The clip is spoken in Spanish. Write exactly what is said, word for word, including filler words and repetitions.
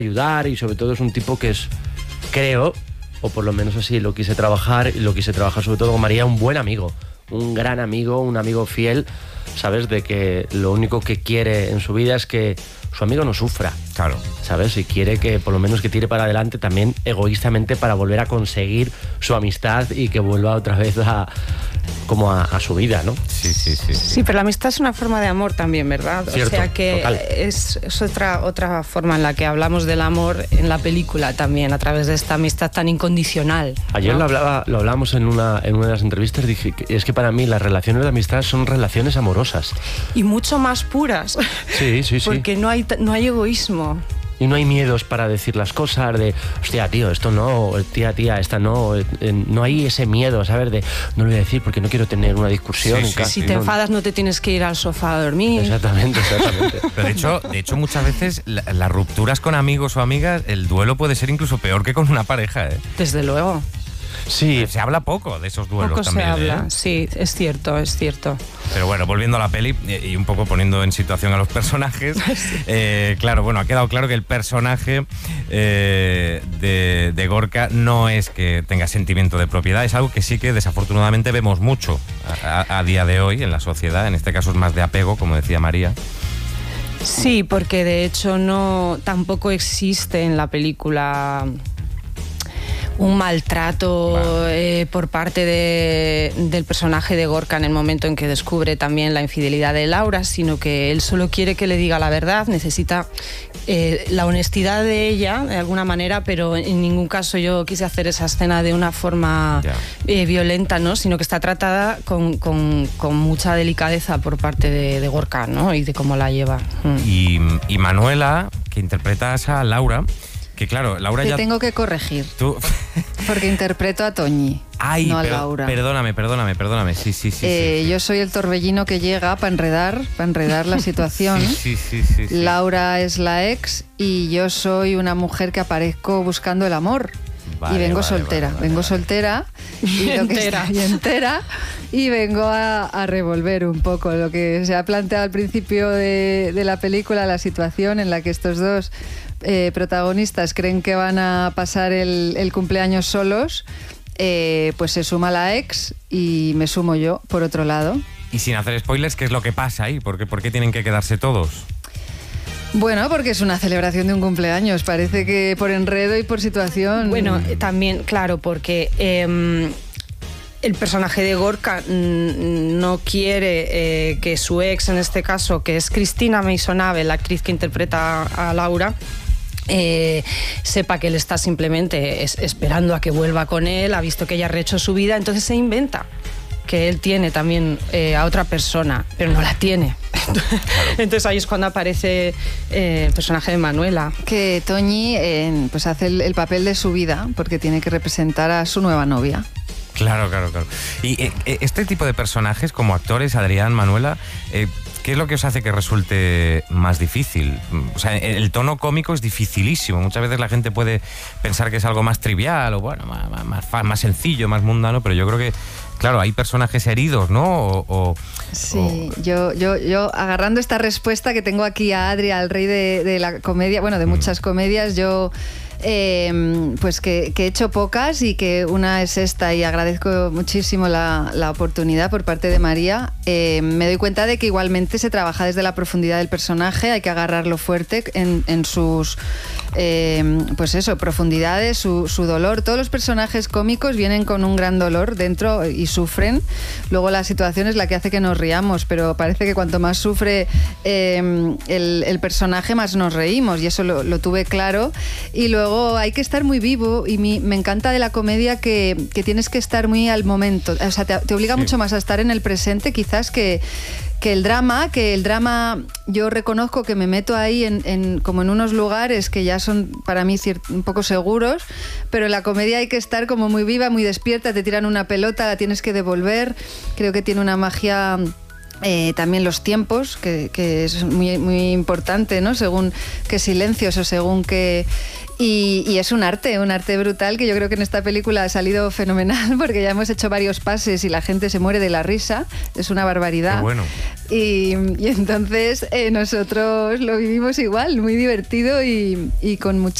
ayudar y sobre todo es un tipo que es, creo, o por lo menos así lo quise trabajar y lo quise trabajar sobre todo con María, un buen amigo, un gran amigo, un amigo fiel, ¿sabes? De que lo único que quiere en su vida es que su amigo no sufra. Claro. ¿Sabes? Y quiere que por lo menos que tire para adelante también egoístamente para volver a conseguir su amistad y que vuelva otra vez a como a, a su vida, ¿no? Sí, sí, sí, sí. Sí, pero la amistad es una forma de amor también, ¿verdad? Cierto, o sea que total. es, es otra, otra forma en la que hablamos del amor en la película también, a través de esta amistad tan incondicional, ¿no? Ayer lo hablaba, lo hablamos en una, en una de las entrevistas, dije que es que para mí las relaciones de amistad son relaciones amorosas. Y mucho más puras. Sí, sí, sí. Porque no hay, no hay egoísmo. Y no hay miedos para decir las cosas de, hostia, tío, esto no, tía, tía, esta no. Eh, no hay ese miedo, ¿sabes? De, no lo voy a decir porque no quiero tener una discusión. Sí, en sí, casa. Si te no, enfadas no te tienes que ir al sofá a dormir. Exactamente, exactamente. Pero de hecho, de hecho muchas veces la, las rupturas con amigos o amigas, el duelo puede ser incluso peor que con una pareja, ¿eh? Desde luego. Sí. Se habla poco de esos duelos Poco también, se habla, ¿eh? sí, es cierto, es cierto. Pero bueno, volviendo a la peli y un poco poniendo en situación a los personajes, sí. eh, claro, bueno, ha quedado claro que el personaje eh, de, de Gorka no es que tenga sentimiento de propiedad, es algo que sí que desafortunadamente vemos mucho a, a, a día de hoy en la sociedad, en este caso es más de apego, como decía María. Sí, porque de hecho no tampoco existe en la película un maltrato eh, por parte de, del personaje de Gorka en el momento en que descubre también la infidelidad de Laura, sino que él solo quiere que le diga la verdad, necesita eh, la honestidad de ella de alguna manera, pero en ningún caso yo quise hacer esa escena de una forma eh, violenta, ¿no? Sino que está tratada con, con, con mucha delicadeza por parte de, de Gorka, ¿no? Y de cómo la lleva. Mm. Y, y Manuela, que interpretas a Laura, que claro, Laura Te ya... tengo que corregir. Tú... Porque interpreto a Toñi, Ay, no a pero, Laura. Perdóname, perdóname, perdóname. Sí, sí, sí, eh, sí, sí. Yo soy el torbellino que llega para enredar, para enredar la situación. Sí, sí, sí, sí, sí. Laura es la ex y yo soy una mujer que aparezco buscando el amor. Vale, y vengo vale, soltera, vale, vale, vengo vale. soltera y, lo que entera. Está, y entera y vengo a, a revolver un poco lo que se ha planteado al principio de, de la película, la situación en la que estos dos eh, protagonistas creen que van a pasar el, el cumpleaños solos, eh, pues se suma la ex y me sumo yo por otro lado. Y sin hacer spoilers, ¿qué es lo que pasa ahí? ¿Por qué, por qué tienen que quedarse todos? Bueno, porque es una celebración de un cumpleaños, parece que por enredo y por situación. Bueno, también, claro, porque eh, el personaje de Gorka mm, no quiere eh, que su ex, en este caso, que es Cristina Maisonave, la actriz que interpreta a Laura, Eh, sepa que él está simplemente es, esperando a que vuelva con él, ha visto que ella ha rehecho su vida, entonces se inventa que él tiene también eh, a otra persona, pero no la tiene. Entonces ahí es cuando aparece eh, el personaje de Manuela. Que Toñi eh, pues hace el, el papel de su vida porque tiene que representar a su nueva novia. Claro, claro, claro. Y eh, este tipo de personajes, como actores, Adrián, Manuela, eh, ¿qué es lo que os hace que resulte más difícil? O sea, el tono cómico es dificilísimo. Muchas veces la gente puede pensar que es algo más trivial o bueno, más, más, más sencillo, más mundano, pero yo creo que, claro, hay personajes heridos, ¿no? O, o, sí, o... Yo, yo, yo agarrando esta respuesta que tengo aquí a Adri, al rey de, de la comedia, bueno, de muchas mm. comedias, yo... Eh, pues que, que he hecho pocas y que una es esta y agradezco muchísimo la, la oportunidad por parte de María. Eh, me doy cuenta de que igualmente se trabaja desde la profundidad del personaje, hay que agarrarlo fuerte en, en sus eh, pues eso, profundidades, su, su dolor. Todos los personajes cómicos vienen con un gran dolor dentro y sufren. Luego la situación es la que hace que nos riamos, pero parece que cuanto más sufre eh, el, el personaje, más nos reímos, y eso lo, lo tuve claro. Y luego hay que estar muy vivo y mi, me encanta de la comedia que, que tienes que estar muy al momento, o sea, te, te obliga sí. mucho más a estar en el presente quizás que, que el drama, que el drama yo reconozco que me meto ahí en, en, como en unos lugares que ya son para mí ciert, un poco seguros, pero en la comedia hay que estar como muy viva, muy despierta, te tiran una pelota, la tienes que devolver, creo que tiene una magia Eh, también los tiempos, que, que es muy, muy importante, ¿no? Según qué silencios o según qué... Y, y es un arte, un arte brutal que yo creo que en esta película ha salido fenomenal porque ya hemos hecho varios pases y la gente se muere de la risa. Es una barbaridad. Qué bueno. Y, y entonces eh, nosotros lo vivimos igual, muy divertido y, y con mucha